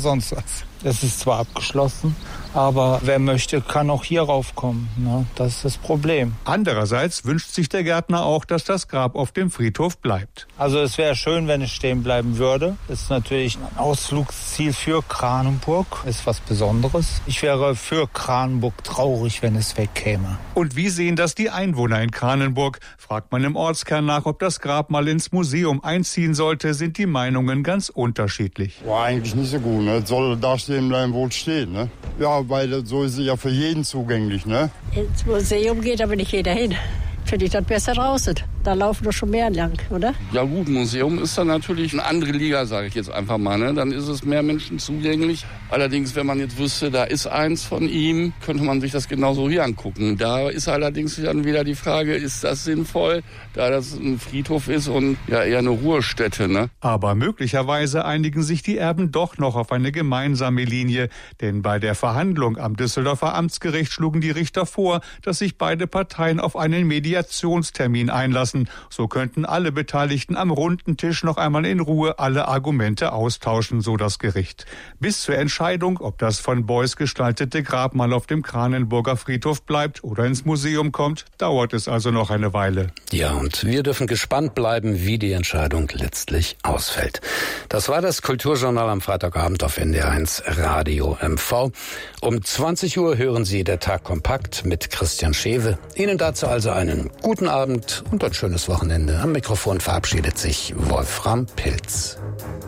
sonst was. Es ist zwar abgeschlossen, aber wer möchte, kann auch hier raufkommen. Ne? Das ist das Problem. Andererseits wünscht sich der Gärtner auch, dass das Grab auf dem Friedhof bleibt. Also es wäre schön, wenn es stehen bleiben würde. Das ist natürlich ein Ausflugsziel für Kranenburg. Ist was Besonderes. Ich wäre für Kranenburg traurig, wenn es wegkäme. Und wie sehen das die Einwohner in Kranenburg? Fragt man im Ortskern nach, ob das Grab mal ins Museum einziehen sollte, sind die Meinungen ganz unterschiedlich. War eigentlich nicht so gut, ne? Soll da stehen bleiben, wo es steht, ne? Ja, weil so ist es ja für jeden zugänglich, ne? Ins Museum geht aber nicht jeder hin. Finde ich das besser draußen. Da laufen doch schon mehr lang, oder? Ja gut, Museum ist dann natürlich eine andere Liga, sage ich jetzt einfach mal. Ne? Dann ist es mehr Menschen zugänglich. Allerdings, wenn man jetzt wüsste, da ist eins von ihm, könnte man sich das genauso hier angucken. Da ist allerdings dann wieder die Frage, ist das sinnvoll, da das ein Friedhof ist und ja eher eine Ruhestätte. Ne? Aber möglicherweise einigen sich die Erben doch noch auf eine gemeinsame Linie. Denn bei der Verhandlung am Düsseldorfer Amtsgericht schlugen die Richter vor, dass sich beide Parteien auf einen Mediationstermin einlassen. So könnten alle Beteiligten am runden Tisch noch einmal in Ruhe alle Argumente austauschen, so das Gericht. Bis zur Entscheidung, ob das von Beuys gestaltete Grabmal auf dem Kranenburger Friedhof bleibt oder ins Museum kommt, dauert es also noch eine Weile. Ja, und wir dürfen gespannt bleiben, wie die Entscheidung letztlich ausfällt. Das war das Kulturjournal am Freitagabend auf NDR1 Radio MV. Um 20 Uhr hören Sie der Tag kompakt mit Christian Schewe. Ihnen dazu also einen guten Abend und ein schönes Wochenende. Am Mikrofon verabschiedet sich Wolfram Pilz.